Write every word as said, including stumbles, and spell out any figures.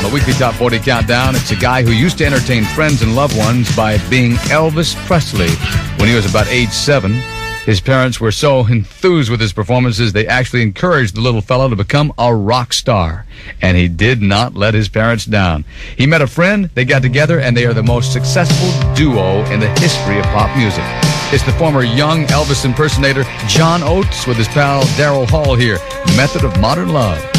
the weekly Top forty Countdown. It's a guy who used to entertain friends and loved ones by being Elvis Presley when he was about age seven. His parents were so enthused with his performances, they actually encouraged the little fellow to become a rock star. And he did not let his parents down. He met a friend, they got together, and they are the most successful duo in the history of pop music. It's the former young Elvis impersonator John Oates with his pal Daryl Hall here. Method of Modern Love.